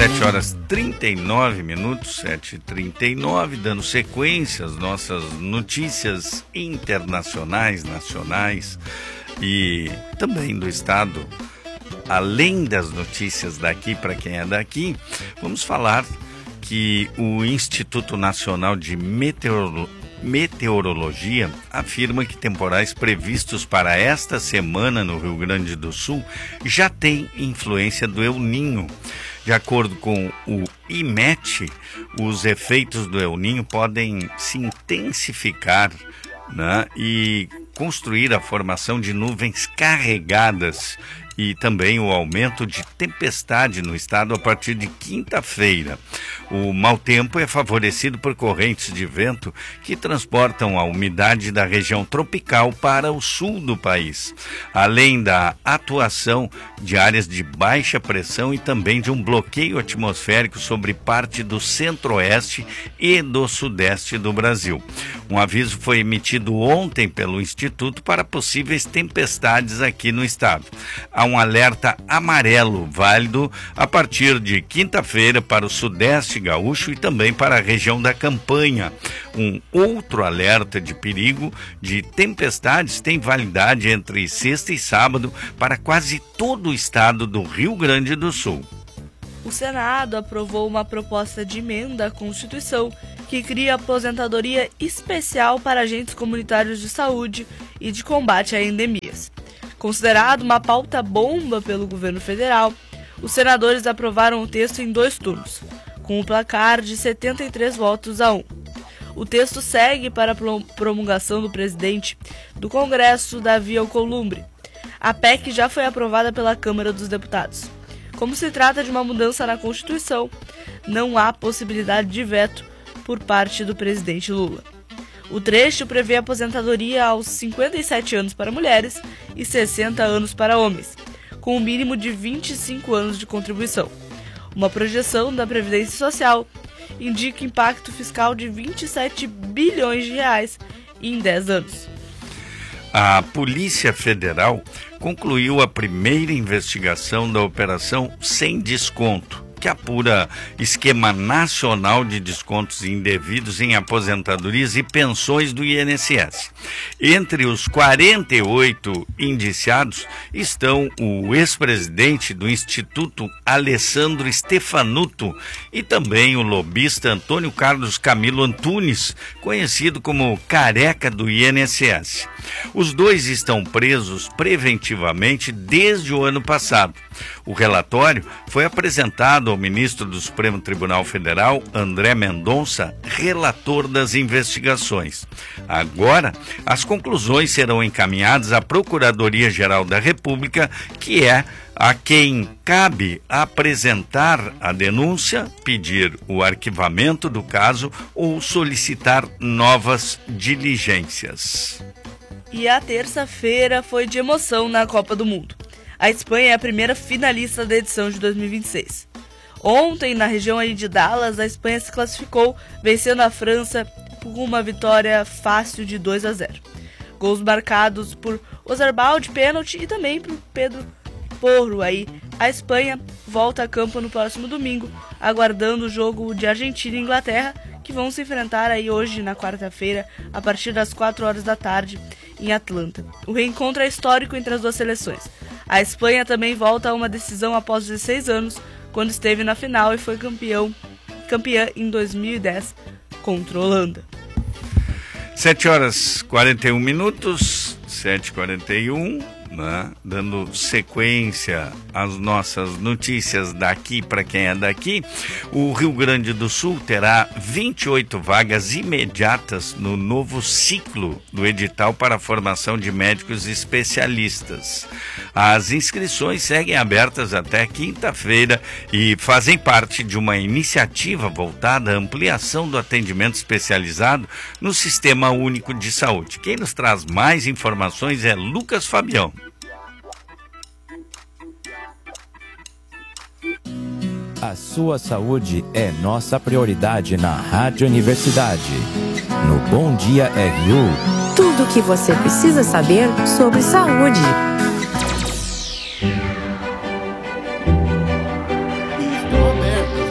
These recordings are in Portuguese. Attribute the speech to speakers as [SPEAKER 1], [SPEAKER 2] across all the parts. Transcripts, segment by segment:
[SPEAKER 1] 7h39, 7h39, dando sequência às nossas notícias internacionais, nacionais e também do estado. Além das notícias daqui, para quem é daqui, vamos falar que o Instituto Nacional de Meteorologia afirma que temporais previstos para esta semana no Rio Grande do Sul já têm influência do El Niño. De acordo com o IMET, os efeitos do El Niño podem se intensificar, né, e construir a formação de nuvens carregadas e também o aumento de tempestade no estado a partir de quinta-feira. O mau tempo é favorecido por correntes de vento que transportam a umidade da região tropical para o sul do país, além da atuação de áreas de baixa pressão e também de um bloqueio atmosférico sobre parte do centro-oeste e do sudeste do Brasil. Um aviso foi emitido ontem pelo Instituto para possíveis tempestades aqui no estado. Há um alerta amarelo válido a partir de quinta-feira para o sudeste gaúcho e também para a região da Campanha. Um outro alerta de perigo de tempestades tem validade entre sexta e sábado para quase todo o estado do Rio Grande do Sul.
[SPEAKER 2] O Senado aprovou uma proposta de emenda à Constituição que cria aposentadoria especial para agentes comunitários de saúde e de combate a endemias. Considerado uma pauta bomba pelo governo federal, os senadores aprovaram o texto em 2 turnos, com um placar de 73 votos a 1. O texto segue para a promulgação do presidente do Congresso, Davi Alcolumbre. A PEC já foi aprovada pela Câmara dos Deputados. Como se trata de uma mudança na Constituição, não há possibilidade de veto por parte do presidente Lula. O trecho prevê aposentadoria aos 57 anos para mulheres e 60 anos para homens, com um mínimo de 25 anos de contribuição. Uma projeção da Previdência Social indica impacto fiscal de 27 bilhões de reais em 10 anos.
[SPEAKER 1] A Polícia Federal concluiu a primeira investigação da Operação Sem Desconto, que apura esquema nacional de descontos indevidos em aposentadorias e pensões do INSS. Entre os 48 indiciados estão o ex-presidente do Instituto, Alessandro Stefanuto, e também o lobista Antônio Carlos Camilo Antunes, conhecido como Careca do INSS. Os dois estão presos preventivamente desde o ano passado. O relatório foi apresentado ao ministro do Supremo Tribunal Federal, André Mendonça, relator das investigações. Agora, as conclusões serão encaminhadas à Procuradoria-Geral da República, que é a quem cabe apresentar a denúncia, pedir o arquivamento do caso ou solicitar novas diligências.
[SPEAKER 2] E a terça-feira foi de emoção na Copa do Mundo. A Espanha é a primeira finalista da edição de 2026. Ontem, na região aí de Dallas, a Espanha se classificou, vencendo a França com uma vitória fácil de 2-0. Gols marcados por Oyarzabal de pênalti e também por Pedro Porro. Aí, a Espanha volta a campo no próximo domingo, aguardando o jogo de Argentina e Inglaterra, que vão se enfrentar aí hoje, na quarta-feira, a partir das 4 horas da tarde, em Atlanta. O reencontro é histórico entre as duas seleções. A Espanha também volta a uma decisão após 16 anos, quando esteve na final e foi campeã em 2010 contra a Holanda.
[SPEAKER 1] 7h41, 7h41, né? Dando sequência às nossas notícias daqui para quem é daqui. O Rio Grande do Sul terá 28 vagas imediatas no novo ciclo do edital para a formação de médicos especialistas. As inscrições seguem abertas até quinta-feira e fazem parte de uma iniciativa voltada à ampliação do atendimento especializado no Sistema Único de Saúde. Quem nos traz mais informações é Lucas Fabião.
[SPEAKER 3] A sua saúde é nossa prioridade na Rádio Universidade. No Bom Dia RU.
[SPEAKER 4] Tudo o que você precisa saber sobre saúde.
[SPEAKER 5] Estão abertas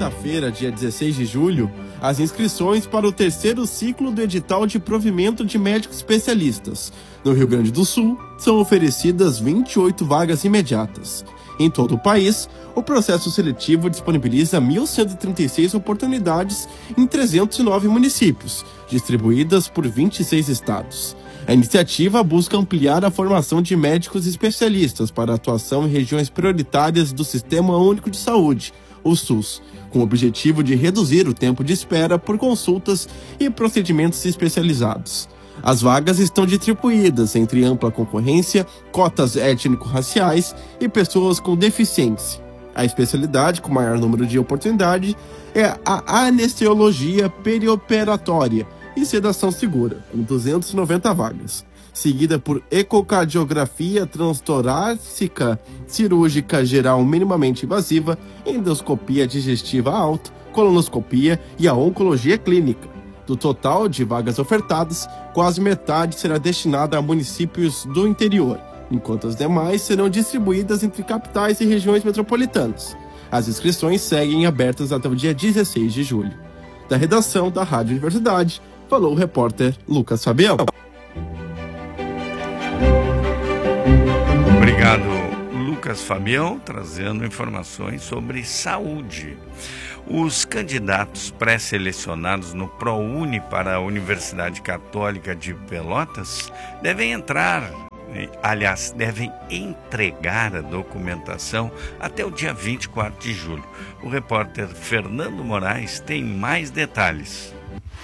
[SPEAKER 5] quinta-feira, dia 16 de julho, as inscrições para o terceiro ciclo do edital de provimento de médicos especialistas. No Rio Grande do Sul, são oferecidas 28 vagas imediatas. Em todo o país, o processo seletivo disponibiliza 1.136 oportunidades em 309 municípios, distribuídas por 26 estados. A iniciativa busca ampliar a formação de médicos especialistas para atuação em regiões prioritárias do Sistema Único de Saúde, o SUS, com o objetivo de reduzir o tempo de espera por consultas e procedimentos especializados. As vagas estão distribuídas entre ampla concorrência, cotas étnico-raciais e pessoas com deficiência. A especialidade com maior número de oportunidades é a anestesiologia perioperatória e sedação segura, com 290 vagas, seguida por ecocardiografia transtorácica cirúrgica geral minimamente invasiva, endoscopia digestiva alta, colonoscopia e a oncologia clínica. Do total de vagas ofertadas, quase metade será destinada a municípios do interior, enquanto as demais serão distribuídas entre capitais e regiões metropolitanas. As inscrições seguem abertas até o dia 16 de julho. Da redação da Rádio Universidade, falou o repórter Lucas Fabião.
[SPEAKER 1] Obrigado, Lucas Fabião, trazendo informações sobre saúde. Os candidatos pré-selecionados no ProUni para a Universidade Católica de Pelotas devem entregar a documentação até o dia 24 de julho. O repórter Fernando Moraes tem mais detalhes.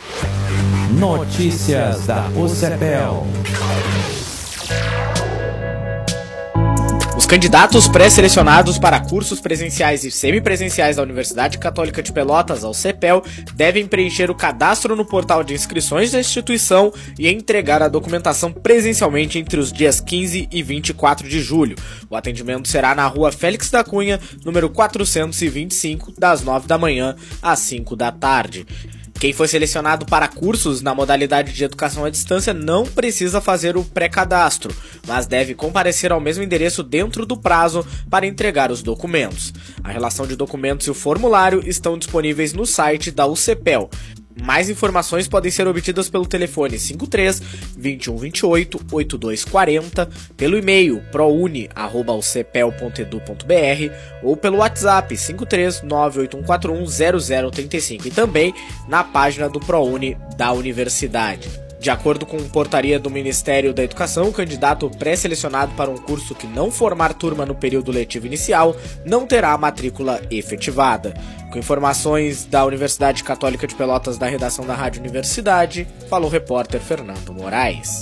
[SPEAKER 3] Notícias da UCPEL.
[SPEAKER 6] Os candidatos pré-selecionados para cursos presenciais e semipresenciais da Universidade Católica de Pelotas, a UCPEL, devem preencher o cadastro no portal de inscrições da instituição e entregar a documentação presencialmente entre os dias 15 e 24 de julho. O atendimento será na Rua Félix da Cunha, número 425, das 9 da manhã às 5 da tarde. Quem foi selecionado para cursos na modalidade de educação à distância não precisa fazer o pré-cadastro, mas deve comparecer ao mesmo endereço dentro do prazo para entregar os documentos. A relação de documentos e o formulário estão disponíveis no site da UCPEL. Mais informações podem ser obtidas pelo telefone 53 21 28 8240, pelo e-mail prouni@ucpel.edu.br ou pelo WhatsApp 53 98141 0035 e também na página do ProUni da Universidade. De acordo com portaria do Ministério da Educação, o candidato pré-selecionado para um curso que não formar turma no período letivo inicial não terá a matrícula efetivada. Com informações da Universidade Católica de Pelotas, da redação da Rádio Universidade, falou o repórter Fernando Moraes.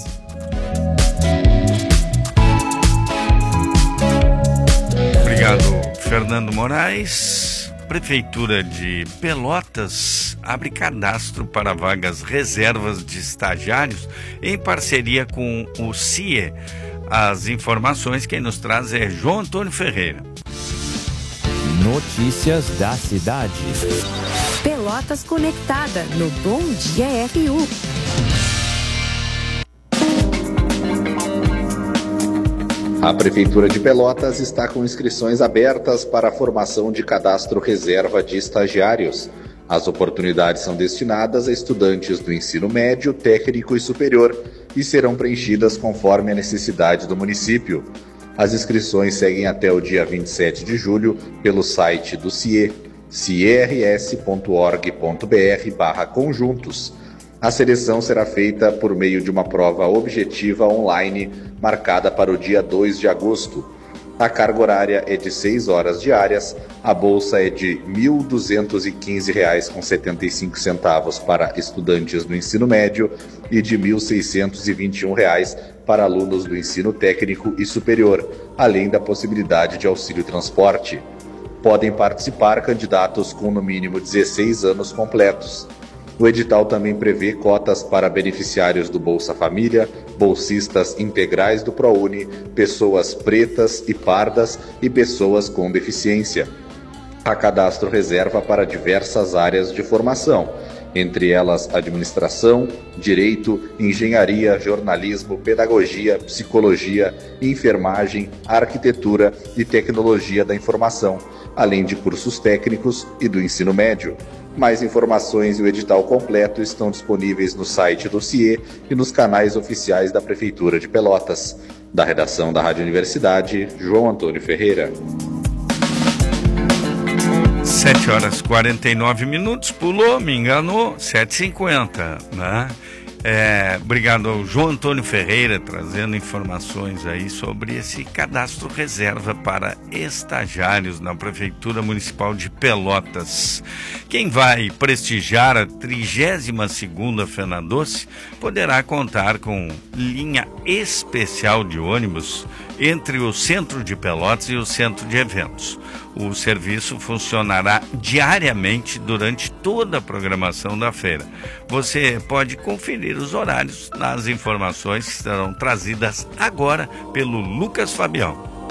[SPEAKER 1] Obrigado, Fernando Moraes. Prefeitura de Pelotas abre cadastro para vagas reservas de estagiários em parceria com o CIE. As informações quem nos traz é João Antônio Ferreira.
[SPEAKER 3] Notícias da cidade.
[SPEAKER 4] Pelotas conectada no Bom Dia RU.
[SPEAKER 7] A Prefeitura de Pelotas está com inscrições abertas para a formação de cadastro reserva de estagiários. As oportunidades são destinadas a estudantes do ensino médio, técnico e superior e serão preenchidas conforme a necessidade do município. As inscrições seguem até o dia 27 de julho pelo site do CIE, ciers.org.br/conjuntos. A seleção será feita por meio de uma prova objetiva online marcada para o dia 2 de agosto. A carga horária é de 6 horas diárias, a bolsa é de R$ 1.215,75 para estudantes do ensino médio e de R$ 1.621 para alunos do ensino técnico e superior, além da possibilidade de auxílio transporte. Podem participar candidatos com no mínimo 16 anos completos. O edital também prevê cotas para beneficiários do Bolsa Família, bolsistas integrais do ProUni, pessoas pretas e pardas e pessoas com deficiência. Há cadastro reserva para diversas áreas de formação, entre elas administração, direito, engenharia, jornalismo, pedagogia, psicologia, enfermagem, arquitetura e tecnologia da informação, além de cursos técnicos e do ensino médio. Mais informações e o edital completo estão disponíveis no site do CIE e nos canais oficiais da Prefeitura de Pelotas. Da redação da Rádio Universidade, João Antônio Ferreira.
[SPEAKER 1] 7h49, pulou, me enganou, 7h50, né? Obrigado ao João Antônio Ferreira, trazendo informações aí sobre esse cadastro reserva para estagiários na Prefeitura Municipal de Pelotas. Quem vai prestigiar a 32ª FenaDoce poderá contar com linha especial de ônibus entre o centro de Pelotas e o centro de eventos. O serviço funcionará diariamente durante toda a programação da feira. Você pode conferir os horários nas informações que serão trazidas agora pelo Lucas Fabião.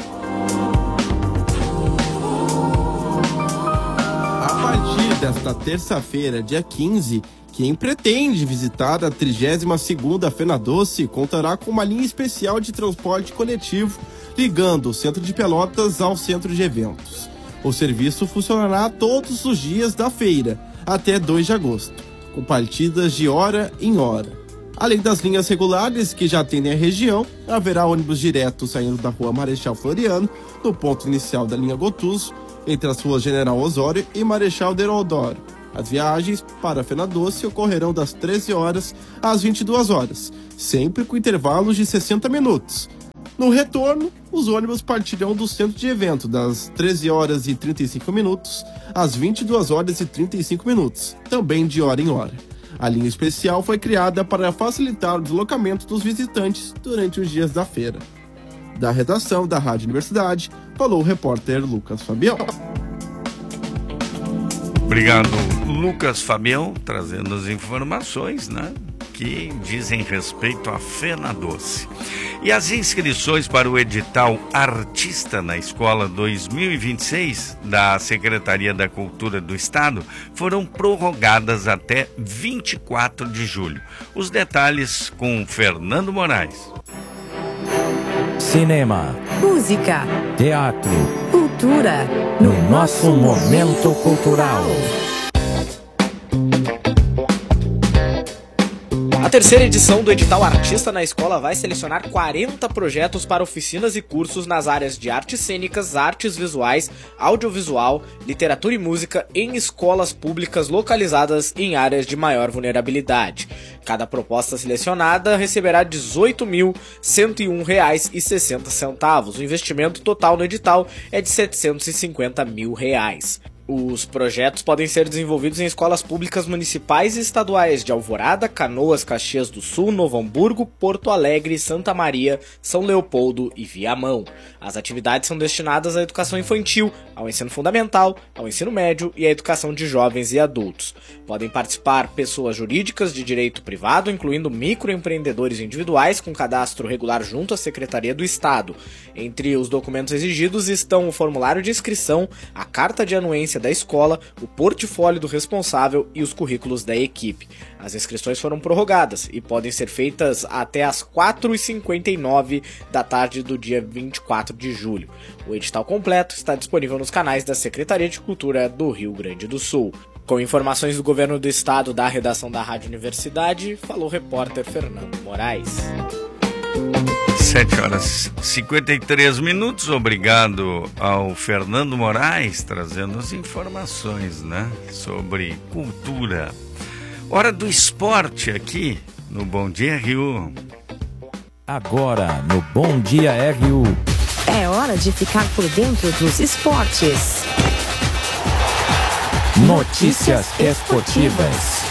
[SPEAKER 5] A partir desta terça-feira, dia 15, quem pretende visitar a 32ª FenaDoce contará com uma linha especial de transporte coletivo ligando o centro de Pelotas ao centro de eventos. O serviço funcionará todos os dias da feira, até 2 de agosto, com partidas de hora em hora. Além das linhas regulares que já atendem a região, haverá ônibus direto saindo da rua Marechal Floriano, no ponto inicial da linha Gotuso, entre as ruas General Osório e Marechal Deodoro. As viagens para a FenaDoce ocorrerão das 13 horas às 22 horas, sempre com intervalos de 60 minutos. No retorno, os ônibus partirão do centro de evento das 13 horas e 35 minutos às 22 horas e 35 minutos, também de hora em hora. A linha especial foi criada para facilitar o deslocamento dos visitantes durante os dias da feira. Da redação da Rádio Universidade, falou o repórter Lucas Fabião.
[SPEAKER 1] Obrigado, Lucas Fabião, trazendo as informações, né, que dizem respeito à FenaDoce. E as inscrições para o edital Artista na Escola 2026 da Secretaria da Cultura do Estado foram prorrogadas até 24 de julho. Os detalhes com Fernando Moraes.
[SPEAKER 3] Cinema,
[SPEAKER 4] Música,
[SPEAKER 3] teatro,
[SPEAKER 4] cultura.
[SPEAKER 3] no nosso momento cultural.
[SPEAKER 6] A terceira edição do edital Artista na Escola vai selecionar 40 projetos para oficinas e cursos nas áreas de artes cênicas, artes visuais, audiovisual, literatura e música em escolas públicas localizadas em áreas de maior vulnerabilidade. Cada proposta selecionada receberá R$ 18.101,60. O investimento total no edital é de R$ 750 mil. Os projetos podem ser desenvolvidos em escolas públicas municipais e estaduais de Alvorada, Canoas, Caxias do Sul, Novo Hamburgo, Porto Alegre, Santa Maria, São Leopoldo e Viamão. As atividades são destinadas à educação infantil, ao ensino fundamental, ao ensino médio e à educação de jovens e adultos. Podem participar pessoas jurídicas de direito privado, incluindo microempreendedores individuais com cadastro regular junto à Secretaria do Estado. Entre os documentos exigidos estão o formulário de inscrição, a carta de anuência da escola, o portfólio do responsável e os currículos da equipe. As inscrições foram prorrogadas e podem ser feitas até às 4h59 da tarde do dia 24 de julho. O edital completo está disponível nos canais da Secretaria de Cultura do Rio Grande do Sul. Com informações do Governo do Estado da redação da Rádio Universidade, falou o repórter Fernando Moraes.
[SPEAKER 1] 7h53, obrigado ao Fernando Moraes, trazendo as informações, né, sobre cultura. Hora do esporte aqui no Bom Dia RU.
[SPEAKER 3] Agora no Bom Dia RU.
[SPEAKER 4] É hora de ficar por dentro dos esportes.
[SPEAKER 3] Notícias esportivas.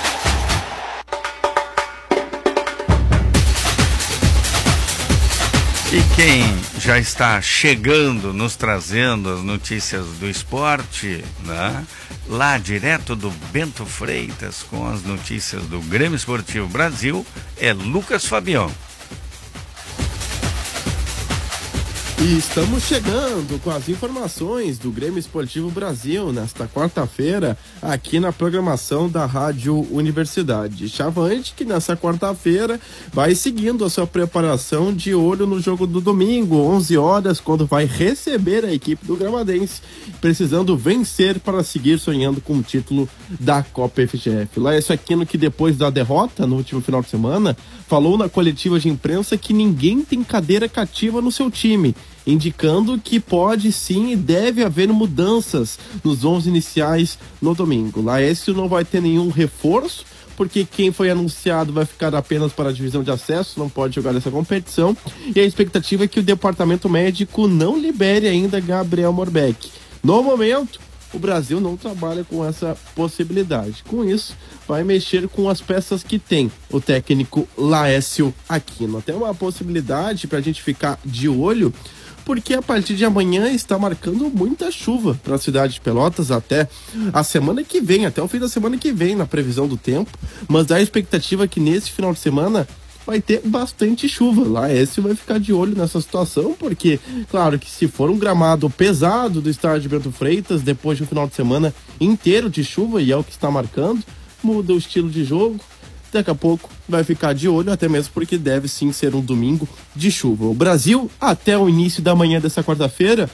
[SPEAKER 1] E quem já está chegando, nos trazendo as notícias do esporte, né? Lá direto do Bento Freitas, com as notícias do Grêmio Esportivo Brasil, é Lucas Fabião.
[SPEAKER 5] E estamos chegando com as informações do Grêmio Esportivo Brasil nesta quarta-feira, aqui na programação da Rádio Universidade. Chavante, que nessa quarta-feira vai seguindo a sua preparação de olho no jogo do domingo, 11 horas, quando vai receber a equipe do Gramadense, precisando vencer para seguir sonhando com o título da Copa FGF. Laércio Aquino, que depois da derrota no último final de semana, falou na coletiva de imprensa que ninguém tem cadeira cativa no seu time, indicando que pode sim e deve haver mudanças nos 11 iniciais no domingo. Laércio não vai ter nenhum reforço, porque quem foi anunciado vai ficar apenas para a divisão de acesso, não pode jogar essa competição, e a expectativa é que o departamento médico não libere ainda Gabriel Morbeck. No momento, o Brasil não trabalha com essa possibilidade. Com isso, vai mexer com as peças que tem o técnico Laércio Aquino. Até uma possibilidade para a gente ficar de olho, porque a partir de amanhã está marcando muita chuva para a cidade de Pelotas até a semana que vem, até o fim da semana que vem, na previsão do tempo. Mas dá a expectativa que nesse final de semana vai ter bastante chuva. Laércio vai ficar de olho nessa situação, porque, claro, que se for um gramado pesado do estádio Bento Freitas, depois de um final de semana inteiro de chuva, e é o que está marcando, muda o estilo de jogo. Daqui a pouco vai ficar de olho, até mesmo porque deve sim ser um domingo de chuva. O Brasil, até o início da manhã dessa quarta-feira,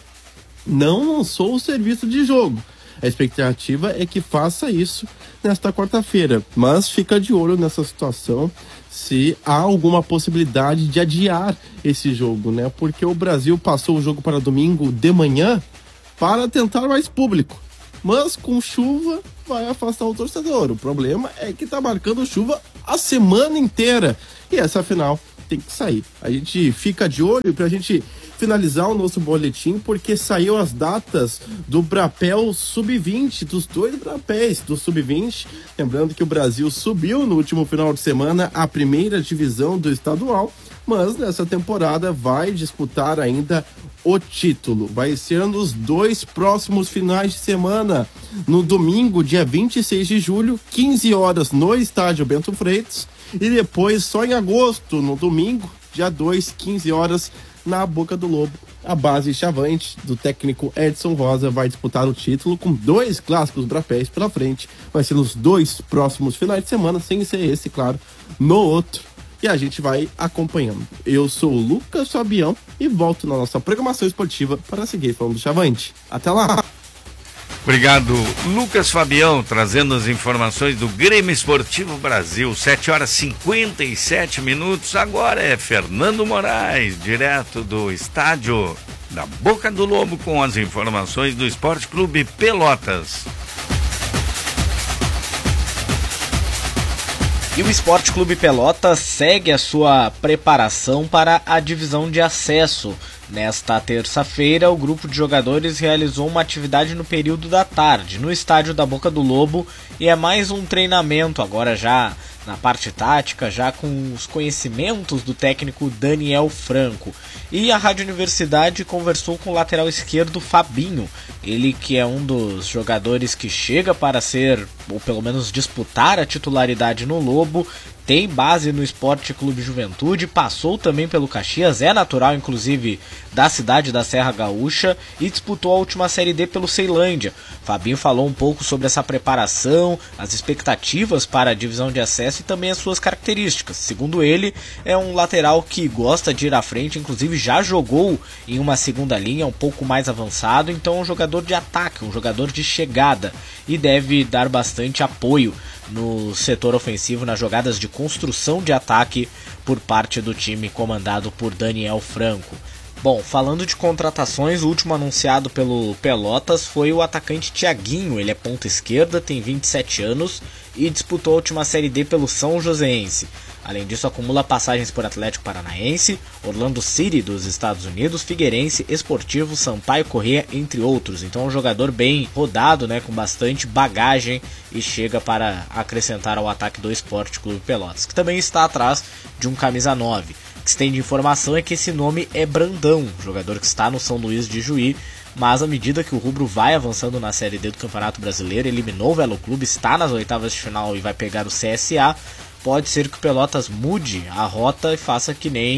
[SPEAKER 5] não lançou o serviço de jogo. A expectativa é que faça isso nesta quarta-feira, mas fica de olho nessa situação se há alguma possibilidade de adiar esse jogo, né? Porque o Brasil passou o jogo para domingo de manhã para tentar mais público, mas com chuva vai afastar o torcedor. O problema é que tá marcando chuva a semana inteira e essa final tem que sair. A gente fica de olho pra gente finalizar o nosso boletim, porque saiu as datas do Brapel Sub-20, dos 2 Brapéis do Sub-20. Lembrando que o Brasil subiu no último final de semana à primeira divisão do estadual, mas nessa temporada vai disputar ainda o título. Vai ser nos 2 próximos finais de semana. No domingo, dia 26 de julho, 15 horas no estádio Bento Freitas, e depois só em agosto, no domingo, dia 2, 15 horas, na Boca do Lobo. A base Chavante do técnico Edson Rosa vai disputar o título com 2 clássicos brapéis pela frente. Vai ser nos 2 próximos finais de semana, sem ser esse, claro, no outro. E a gente vai acompanhando. Eu sou o Lucas Fabião e volto na nossa programação esportiva para seguir falando do Chavante. Até lá!
[SPEAKER 1] Obrigado, Lucas Fabião, trazendo as informações do Grêmio Esportivo Brasil. 7h57. Agora é Fernando Moraes, direto do estádio da Boca do Lobo, com as informações do Esporte Clube Pelotas.
[SPEAKER 6] E o Esporte Clube Pelotas segue a sua preparação para a divisão de acesso. Nesta terça-feira, o grupo de jogadores realizou uma atividade no período da tarde, no estádio da Boca do Lobo, e é mais um treinamento, agora já na parte tática, já com os conhecimentos do técnico Daniel Franco. E a Rádio Universidade conversou com o lateral esquerdo Fabinho, ele que é um dos jogadores que chega para ser, ou pelo menos disputar a titularidade no Lobo, tem base no Esporte Clube Juventude, passou também pelo Caxias, é natural inclusive da cidade da Serra Gaúcha e disputou a última Série D pelo Ceilândia. Fabinho falou um pouco sobre essa preparação, as expectativas para a divisão de acesso e também as suas características. Segundo ele, é um lateral que gosta de ir à frente, inclusive já jogou em uma segunda linha um pouco mais avançado, então é um jogador de ataque, um jogador de chegada e deve dar bastante apoio no setor ofensivo, nas jogadas de construção de ataque por parte do time comandado por Daniel Franco. Bom, falando de contratações, o último anunciado pelo Pelotas foi o atacante Thiaguinho. Ele é ponta esquerda, tem 27 anos e disputou a última Série D pelo São Joséense. Além disso, acumula passagens por Atlético Paranaense, Orlando City dos Estados Unidos, Figueirense, Esportivo, Sampaio Corrêa, entre outros. Então é um jogador bem rodado, né, com bastante bagagem e chega para acrescentar ao ataque do Esporte Clube Pelotas, que também está atrás de um camisa 9. O que se tem de informação é que esse nome é Brandão, jogador que está no São Luís de Juí, mas à medida que o rubro vai avançando na Série D do Campeonato Brasileiro, eliminou o Velo Clube, está nas oitavas de final e vai pegar o CSA, pode ser que o Pelotas mude a rota e faça que nem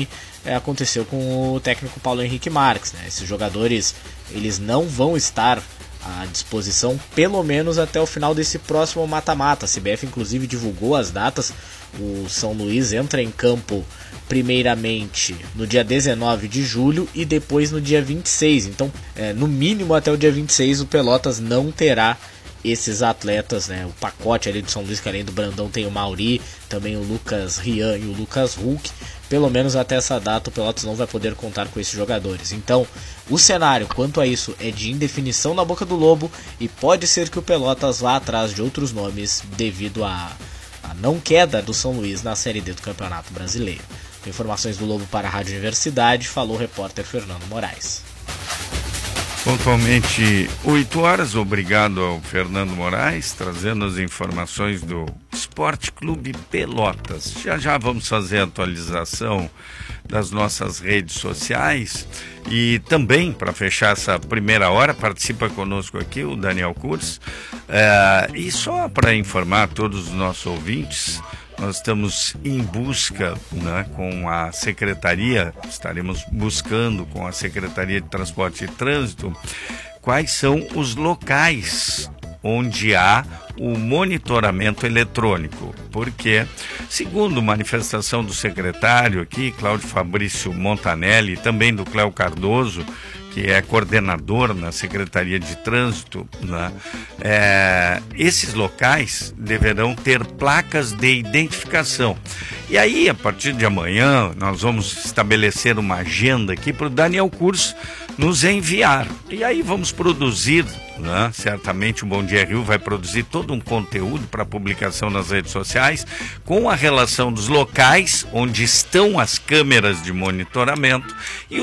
[SPEAKER 6] aconteceu com o técnico Paulo Henrique Marques, né? Esses jogadores, eles não vão estar à disposição pelo menos até o final desse próximo mata-mata. A CBF inclusive divulgou as datas. O São Luís entra em campo primeiramente no dia 19 de julho e depois no dia 26. Então, no mínimo até o dia 26 o Pelotas não terá esses atletas, né? O pacote ali do São Luís, que além do Brandão tem o Mauri, também o Lucas Rian e o Lucas Hulk. Pelo menos até essa data o Pelotas não vai poder contar com esses jogadores. Então, o cenário quanto a isso é de indefinição na boca do Lobo, e pode ser que o Pelotas vá atrás de outros nomes devido à não queda do São Luís na Série D do Campeonato Brasileiro. Com informações do Lobo para a Rádio Universidade, falou o repórter Fernando Moraes.
[SPEAKER 1] Pontualmente 8 horas, obrigado ao Fernando Moraes, trazendo as informações do Esporte Clube Pelotas. Já vamos fazer a atualização das nossas redes sociais e também, para fechar essa primeira hora, participa conosco aqui o Daniel Kurz. E só para informar a todos os nossos ouvintes, nós estamos em busca, né, com a Secretaria, estaremos buscando com a Secretaria de Transporte e Trânsito quais são os locais onde há o monitoramento eletrônico, porque, segundo manifestação do secretário aqui, Cláudio Fabrício Montanelli, e também do Cléo Cardoso, que é coordenador na Secretaria de Trânsito, né? Esses locais deverão ter placas de identificação. E aí, a partir de amanhã, nós vamos estabelecer uma agenda aqui para o Daniel Kurz nos enviar. E aí vamos produzir, né? Certamente o Bom Dia Rio vai produzir todo um conteúdo para publicação nas redes sociais com a relação dos locais onde estão as câmeras de monitoramento e